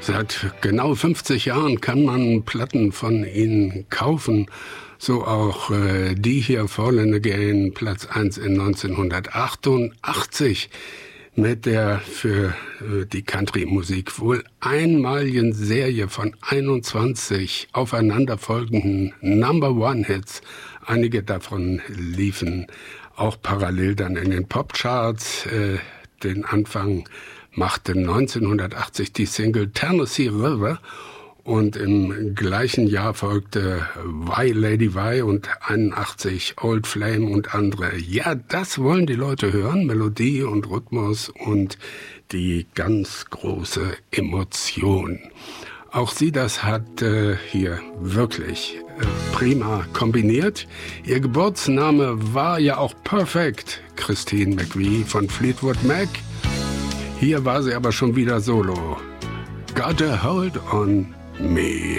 Seit genau 50 Jahren kann man Platten von ihnen kaufen. So auch die hier, Fallen Again, Platz 1 in 1988 mit der für die Country-Musik wohl einmaligen Serie von 21 aufeinanderfolgenden Number-One-Hits. Einige davon liefen auch parallel dann in den Popcharts. Den Anfang machte 1980 die Single Tennessee River und im gleichen Jahr folgte Why Lady Why und 81 Old Flame und andere. Ja, das wollen die Leute hören, Melodie und Rhythmus und die ganz große Emotion. Auch sie, das hat hier wirklich prima kombiniert. Ihr Geburtsname war ja auch perfekt, Christine McVie von Fleetwood Mac. Hier war sie aber schon wieder solo. Got a hold on me.